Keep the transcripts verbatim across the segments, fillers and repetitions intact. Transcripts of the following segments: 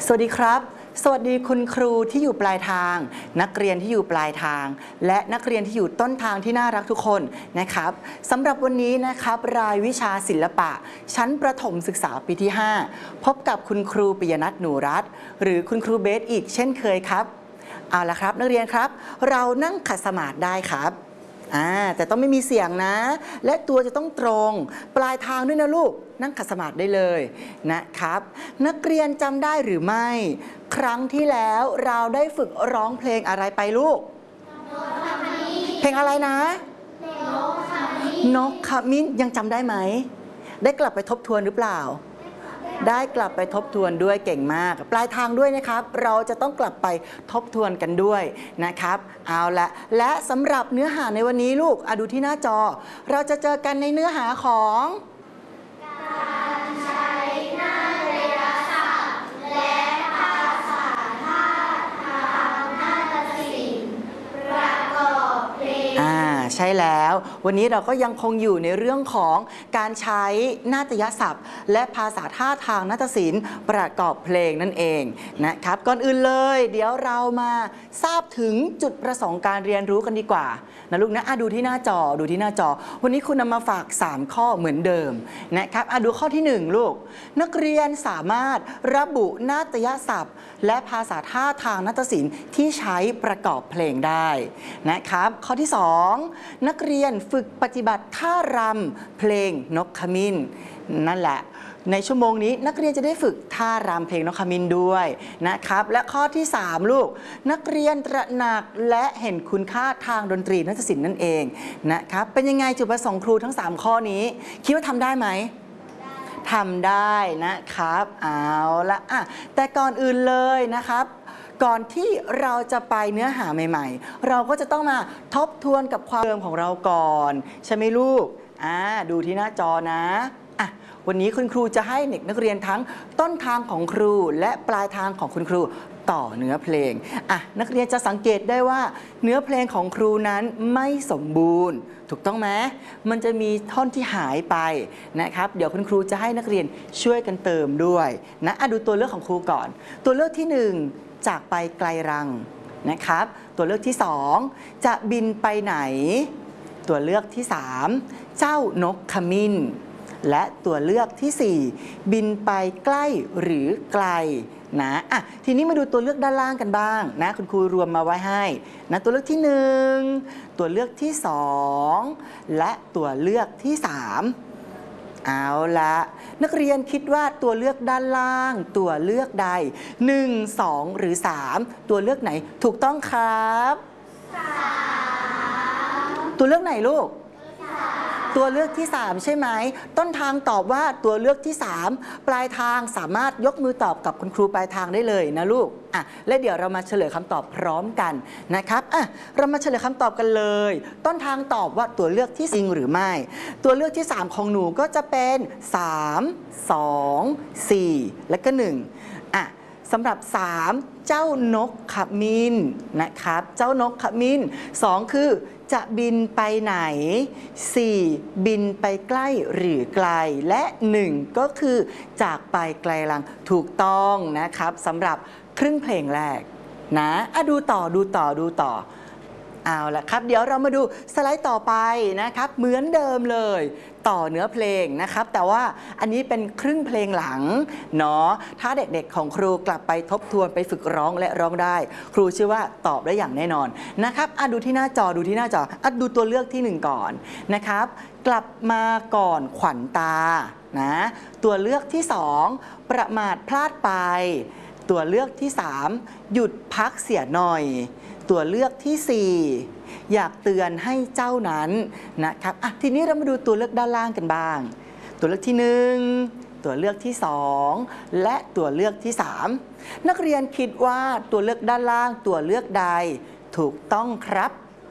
สวัสดีครับสวัสดีคุณครูที่อยู่ปลายทางนักเรียนที่อยู่ปลายทางและนักเรียนที่อยู่ต้นทางที่น่ารักทุกคนนะครับสำหรับวันนี้นะครับรายวิชาศิลปะชั้นประถมศึกษาปีที่ห้าพบกับคุณครูปิยนัทหนูรัตน์หรือคุณครูเบสอีกเช่นเคยครับเอาละครับนักเรียนครับเรานั่งขัดสมาธิได้ครับอ่าแต่ต้องไม่มีเสียงนะและตัวจะต้องตรงปลายทางด้วยนะลูกนั่งขัดสมาธิได้เลยนะครับนักเรียนจำได้หรือไม่ครั้งที่แล้วเราได้ฝึกร้องเพลงอะไรไปลูกเพลงอะไรนะนกขมิ้นยังจำได้ไหมได้กลับไปทบทวนหรือเปล่าได้กลับไปทบทวนด้วยเก่งมากปลายทางด้วยนะครับเราจะต้องกลับไปทบทวนกันด้วยนะครับเอาละและสำหรับเนื้อหาในวันนี้ลูกดูที่หน้าจอเราจะเจอกันในเนื้อหาของการใช้นาฏยศัพท์และภาษาท่าทางนาฏศิลป์ประกอบเพลงอ่าใช่แล้ววันนี้เราก็ยังคงอยู่ในเรื่องของการใช้นาฏยศัพท์และภาษาท่าทางนาฏศิลป์ประกอบเพลงนั่นเองนะครับก่อนอื่นเลยเดี๋ยวเรามาทราบถึงจุดประสงค์การเรียนรู้กันดีกว่านะลูกนะอ่ะดูที่หน้าจอดูที่หน้าจอวันนี้คุณนำมาฝากสามข้อเหมือนเดิมนะครับอ่ะดูข้อที่หนึ่งลูกนักเรียนสามารถระบุนาฏยศัพท์และภาษาท่าทางนาฏศิลป์ที่ใช้ประกอบเพลงได้นะครับข้อที่สองนักเรียนฝึกปฏิบัติท่ารำเพลงนกขมิ้นนั่นแหละในชั่วโมงนี้นักเรียนจะได้ฝึกท่ารำเพลงนกขมิ้นด้วยนะครับและข้อที่สามลูกนักเรียนตระหนักและเห็นคุณค่าทางดนตรีนาฏศิลป์นั่นเองนะครับเป็นยังไงจุดประสงค์ครูทั้งสามข้อนี้คิดว่าทำได้ไหมทำได้นะครับเอาละอ่ะแต่ก่อนอื่นเลยนะครับก่อนที่เราจะไปเนื้อหาใหม่ๆเราก็จะต้องมาทบทวนกับความเดิมของเราก่อนใช่ไหมลูกอ่าดูที่หน้าจอนะอ่ะวันนี้คุณครูจะให้เด็กนักเรียนทั้งต้นทางของครูและปลายทางของคุณครูต่อเนื้อเพลงอ่ะนักเรียนจะสังเกตได้ว่าเนื้อเพลงของครูนั้นไม่สมบูรณ์ถูกต้องไหมมันจะมีท่อนที่หายไปนะครับเดี๋ยวคุณครูจะให้นักเรียนช่วยกันเติมด้วยนะอ่ะดูตัวเลือกของครูก่อนตัวเลือกที่หนึ่งจากไปไกลรังนะครับตัวเลือกที่สองจะบินไปไหนตัวเลือกที่สามเจ้านกขมิ้นและตัวเลือกที่สี่บินไปใกล้หรือไกลนะอ่ะทีนี้มาดูตัวเลือกด้านล่างกันบ้างนะคุณครูรวมมาไว้ให้นะตัวเลือกที่หนึ่งตัวเลือกที่สองและตัวเลือกที่สามเอาละนักเรียนคิดว่าตัวเลือกด้านล่างตัวเลือกใดหนึ่ง สองหรือสามตัวเลือกไหนถูกต้องครับสามตัวเลือกไหนลูกตัวเลือกที่สามใช่ไหมต้นทางตอบว่าตัวเลือกที่สามปลายทางสามารถยกมือตอบกับคุณครูปลายทางได้เลยนะลูกอ่ะและเดี๋ยวเรามาเฉลยคำตอบพร้อมกันนะครับอ่ะเรามาเฉลยคำตอบกันเลยต้นทางตอบว่าตัวเลือกที่จริงหรือไม่ตัวเลือกที่สามของหนูก็จะเป็นสาม สอง สี่และก็หนึ่งอ่ะสำหรับสามเจ้านกขมิ้นนะครับเจ้านกขมิ้นสองคือจะบินไปไหนสี่บินไปใกล้หรือไกลและหนึ่งก็คือจากไปไกลลังถูกต้องนะครับสำหรับครึ่งเพลงแรกนะอ่ะดูต่อดูต่อดูต่อเอาละครับเดี๋ยวเรามาดูสไลด์ต่อไปนะครับเหมือนเดิมเลยต่อเนื้อเพลงนะครับแต่ว่าอันนี้เป็นครึ่งเพลงหลังเนาะถ้าเด็กๆของครูกลับไปทบทวนไปฝึกร้องและร้องได้ครูเชื่อว่าตอบได้อย่างแน่นอนนะครับอ่ะดูที่หน้าจอดูที่หน้าจออ่ะดูตัวเลือกที่หนึ่งก่อนนะครับกลับมาก่อนขวัญตานะตัวเลือกที่สองประมาทพลาดไปตัวเลือกที่สามหยุดพักเสียหน่อยตัวเลือกที่สี่อยากเตือนให้เจ้านั้นนะครับอ่ะทีนี้เรามาดูตัวเลือกด้านล่างกันบ้างตัวเลือกที่หนึ่งตัวเลือกที่สองและตัวเลือกที่สามนักเรียนคิดว่าตัวเลือกด้านล่างตัวเลือกใดถูกต้องครับ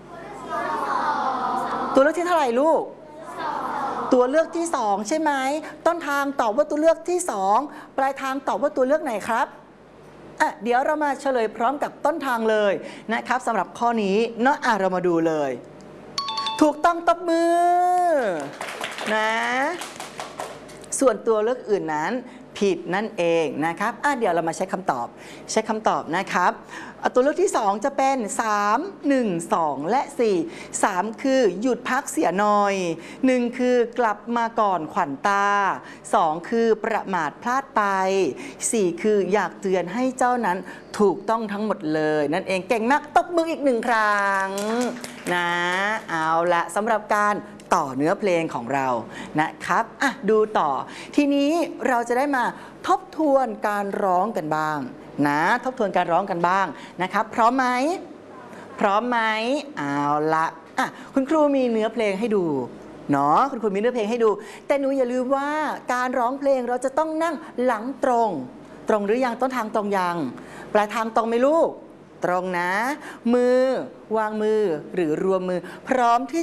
ตัวเลือกที่เท่าไหร่ลูกตัวเลือกที่สองใช่ไหมต้นทางตอบว่าตัวเลือกที่สองปลายทางตอบว่าตัวเลือกไหนครับอ่ะเดี๋ยวเรามาเฉลยพร้อมกับต้นทางเลยนะครับสำหรับข้อนี้เนาะอ่ะเรามาดูเลยถูกต้องตบมือนะส่วนตัวเลือกอื่นนั้นผิดนั่นเองนะครับอ่ะเดี๋ยวเรามาใช้คำตอบใช้คำตอบนะครับอ่ะตัวเลือกที่สองจะเป็นสาม หนึ่ง สองและสี่ สามคือหยุดพักเสียหน่อยหนึ่งคือกลับมาก่อนขวัญตาสองคือประมาทพลาดไปสี่คืออยากเตือนให้เจ้านั้นถูกต้องทั้งหมดเลยนั่นเองเก่งมากตบมืออีกหนึ่งครั้งนะเอาละสำหรับการต่อเนื้อเพลงของเรานะครับอ่ะดูต่อทีนี้เราจะได้มาทบทวนการร้องกันบ้างนะทบทวนการร้องกันบ้างนะครับพร้อมไหมพร้อมไหมเอาละอ่ะคุณครูมีเนื้อเพลงให้ดูเนาะคุณครูมีเนื้อเพลงให้ดูแต่หนูอย่าลืมว่าการร้องเพลงเราจะต้องนั่งหลังตรงตรงหรือยังต้นทางตรงยังปลายทางตรงไหมลูกตรงนะมือวางมือหรือรวมมือพร้อมที่